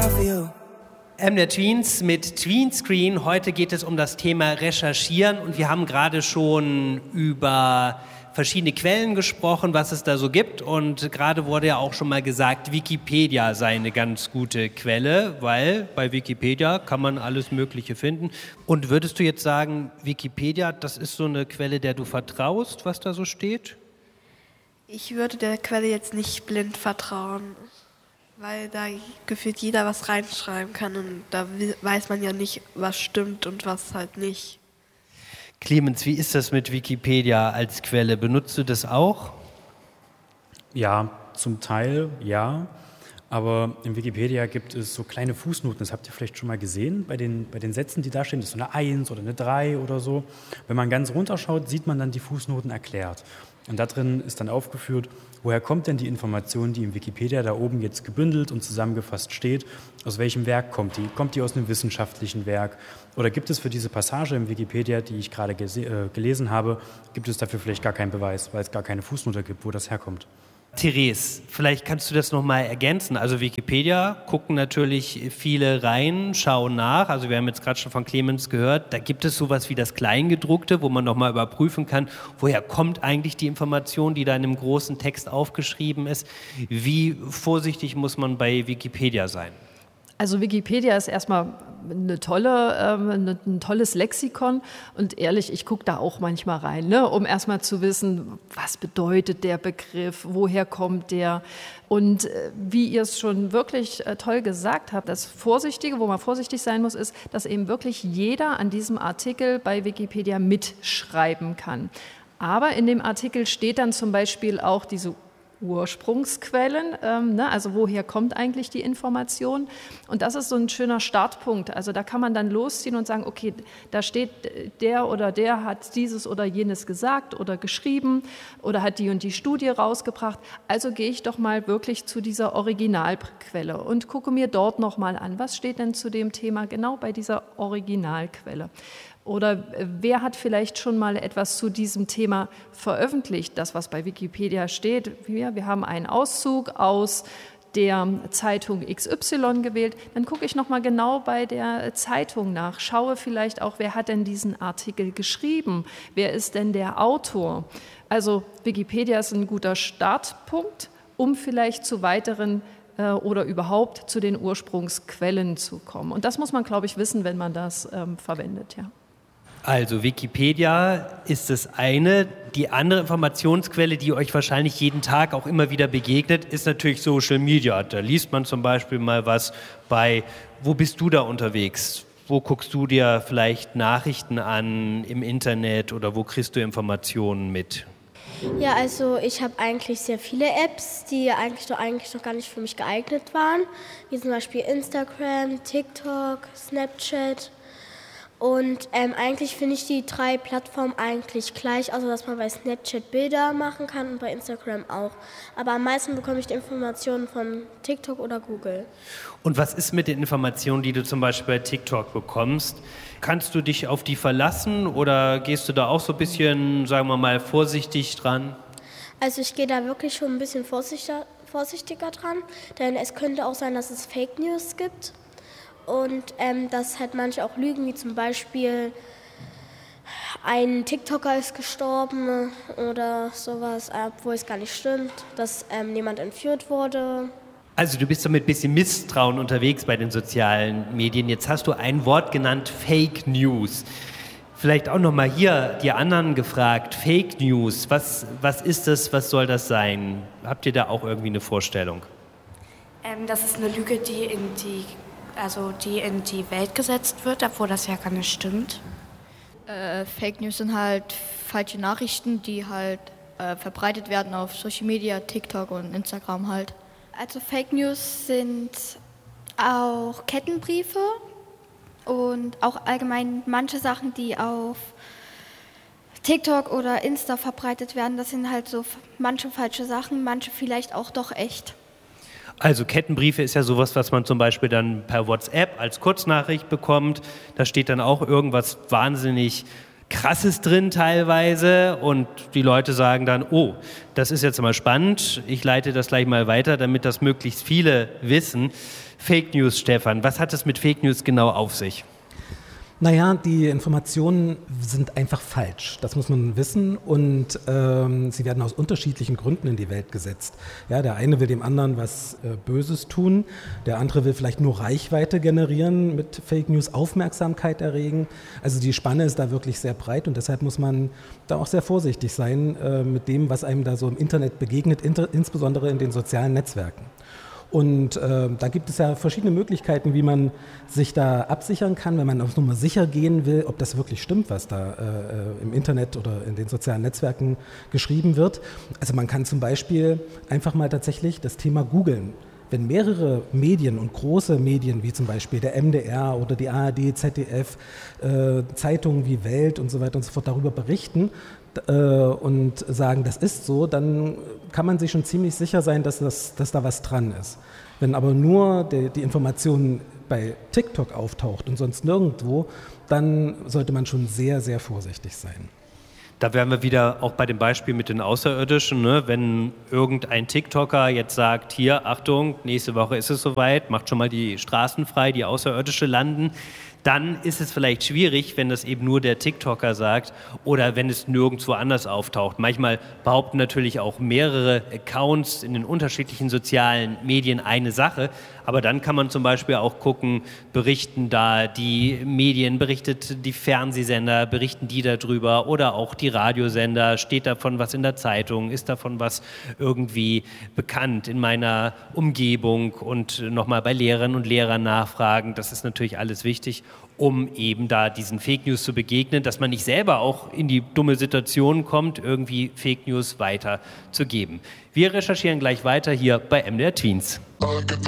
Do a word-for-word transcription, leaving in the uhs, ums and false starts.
die for you. Mnet Tweens mit Tweenscreen. Heute geht es um das Thema Recherchieren und wir haben gerade schon über verschiedene Quellen gesprochen, was es da so gibt, und gerade wurde ja auch schon mal gesagt, Wikipedia sei eine ganz gute Quelle, weil bei Wikipedia kann man alles Mögliche finden. Und würdest du jetzt sagen, Wikipedia, das ist so eine Quelle, der du vertraust, was da so steht? Ich würde der Quelle jetzt nicht blind vertrauen, weil da gefühlt jeder was reinschreiben kann und da weiß man ja nicht, was stimmt und was halt nicht. Clemens, wie ist das mit Wikipedia als Quelle? Benutzt du das auch? Ja, zum Teil ja, aber in Wikipedia gibt es so kleine Fußnoten, das habt ihr vielleicht schon mal gesehen, bei den, bei den Sätzen, die da stehen, das ist so eine eins oder eine drei oder so. Wenn man ganz runterschaut, sieht man dann die Fußnoten erklärt. Und da drin ist dann aufgeführt, woher kommt denn die Information, die in Wikipedia da oben jetzt gebündelt und zusammengefasst steht, aus welchem Werk kommt die? Kommt die aus einem wissenschaftlichen Werk? Oder gibt es für diese Passage in Wikipedia, die ich gerade gese- äh, gelesen habe, gibt es dafür vielleicht gar keinen Beweis, weil es gar keine Fußnote gibt, wo das herkommt? Therese, vielleicht kannst du das nochmal ergänzen. Also Wikipedia gucken natürlich viele rein, schauen nach. Also wir haben jetzt gerade schon von Clemens gehört, da gibt es sowas wie das Kleingedruckte, wo man nochmal überprüfen kann, woher kommt eigentlich die Information, die da in einem großen Text aufgeschrieben ist. Wie vorsichtig muss man bei Wikipedia sein? Also Wikipedia ist erstmal eine tolle, ähm, eine, ein tolles Lexikon und ehrlich, ich gucke da auch manchmal rein, ne, um erstmal zu wissen, was bedeutet der Begriff, woher kommt der, und äh, wie ihr es schon wirklich äh, toll gesagt habt, das Vorsichtige, wo man vorsichtig sein muss, ist, dass eben wirklich jeder an diesem Artikel bei Wikipedia mitschreiben kann. Aber in dem Artikel steht dann zum Beispiel auch diese Ursprungsquellen, ähm, ne? Also woher kommt eigentlich die Information? Und das ist so ein schöner Startpunkt. Also da kann man dann losziehen und sagen, okay, da steht, der oder der hat dieses oder jenes gesagt oder geschrieben oder hat die und die Studie rausgebracht. Also gehe ich doch mal wirklich zu dieser Originalquelle und gucke mir dort nochmal an, was steht denn zu dem Thema genau bei dieser Originalquelle. Oder wer hat vielleicht schon mal etwas zu diesem Thema veröffentlicht, das, was bei Wikipedia steht? Wir, wir haben einen Auszug aus der Zeitung X Y gewählt. Dann gucke ich nochmal genau bei der Zeitung nach, schaue vielleicht auch, wer hat denn diesen Artikel geschrieben? Wer ist denn der Autor? Also Wikipedia ist ein guter Startpunkt, um vielleicht zu weiteren äh, oder überhaupt zu den Ursprungsquellen zu kommen. Und das muss man, glaube ich, wissen, wenn man das ähm, verwendet, ja. Also Wikipedia ist das eine. Die andere Informationsquelle, die euch wahrscheinlich jeden Tag auch immer wieder begegnet, ist natürlich Social Media. Da liest man zum Beispiel mal was bei, wo bist du da unterwegs? Wo guckst du dir vielleicht Nachrichten an im Internet oder wo kriegst du Informationen mit? Ja, also ich habe eigentlich sehr viele Apps, die eigentlich doch, eigentlich noch gar nicht für mich geeignet waren, wie zum Beispiel Instagram, TikTok, Snapchat. Und ähm, eigentlich finde ich die drei Plattformen eigentlich gleich, also dass man bei Snapchat Bilder machen kann und bei Instagram auch. Aber am meisten bekomme ich die Informationen von TikTok oder Google. Und was ist mit den Informationen, die du zum Beispiel bei TikTok bekommst? Kannst du dich auf die verlassen oder gehst du da auch so ein bisschen, sagen wir mal, vorsichtig dran? Also ich gehe da wirklich schon ein bisschen vorsichtiger, vorsichtiger dran, denn es könnte auch sein, dass es Fake News gibt. Und ähm, dass halt manche auch lügen, wie zum Beispiel ein TikToker ist gestorben oder sowas, obwohl es gar nicht stimmt, dass ähm, jemand entführt wurde. Also du bist doch mit ein bisschen Misstrauen unterwegs bei den sozialen Medien. Jetzt hast du ein Wort genannt, Fake News. Vielleicht auch nochmal hier die anderen gefragt, Fake News, was, was ist das, was soll das sein? Habt ihr da auch irgendwie eine Vorstellung? Ähm, das ist eine Lüge, die in die Also die in die Welt gesetzt wird, obwohl das ja gar nicht stimmt. Äh, Fake News sind halt falsche Nachrichten, die halt äh, verbreitet werden auf Social Media, TikTok und Instagram halt. Also Fake News sind auch Kettenbriefe und auch allgemein manche Sachen, die auf TikTok oder Insta verbreitet werden. Das sind halt so manche falsche Sachen, manche vielleicht auch doch echt. Also Kettenbriefe ist ja sowas, was man zum Beispiel dann per WhatsApp als Kurznachricht bekommt. Da steht dann auch irgendwas wahnsinnig Krasses drin teilweise und die Leute sagen dann, oh, das ist jetzt mal spannend, ich leite das gleich mal weiter, damit das möglichst viele wissen. Fake News, Stefan, was hat es mit Fake News genau auf sich? Naja, die Informationen sind einfach falsch, das muss man wissen, und ähm, sie werden aus unterschiedlichen Gründen in die Welt gesetzt. Ja, der eine will dem anderen was äh, Böses tun, der andere will vielleicht nur Reichweite generieren, mit Fake News Aufmerksamkeit erregen. Also die Spanne ist da wirklich sehr breit und deshalb muss man da auch sehr vorsichtig sein äh, mit dem, was einem da so im Internet begegnet, inter- insbesondere in den sozialen Netzwerken. Und äh, da gibt es ja verschiedene Möglichkeiten, wie man sich da absichern kann, wenn man auf Nummer sicher gehen will, ob das wirklich stimmt, was da äh, im Internet oder in den sozialen Netzwerken geschrieben wird. Also man kann zum Beispiel einfach mal tatsächlich das Thema googeln. Wenn mehrere Medien und große Medien wie zum Beispiel der M D R oder die A R D, Z D F, äh, Zeitungen wie Welt und so weiter und so fort darüber berichten, und sagen, das ist so, dann kann man sich schon ziemlich sicher sein, dass, das, dass da was dran ist. Wenn aber nur die, die Information bei TikTok auftaucht und sonst nirgendwo, dann sollte man schon sehr, sehr vorsichtig sein. Da wären wir wieder auch bei dem Beispiel mit den Außerirdischen, ne? Wenn irgendein TikToker jetzt sagt, hier, Achtung, nächste Woche ist es soweit, macht schon mal die Straßen frei, die Außerirdische landen, dann ist es vielleicht schwierig, wenn das eben nur der TikToker sagt oder wenn es nirgendwo anders auftaucht. Manchmal behaupten natürlich auch mehrere Accounts in den unterschiedlichen sozialen Medien eine Sache, aber dann kann man zum Beispiel auch gucken, berichten da die Medien, berichtet die Fernsehsender, berichten die darüber oder auch die Radiosender, steht davon was in der Zeitung, ist davon was irgendwie bekannt in meiner Umgebung und nochmal bei Lehrerinnen und Lehrern nachfragen. Das ist natürlich alles wichtig, um eben da diesen Fake News zu begegnen, dass man nicht selber auch in die dumme Situation kommt, irgendwie Fake News weiterzugeben. Wir recherchieren gleich weiter hier bei M D R Tweens.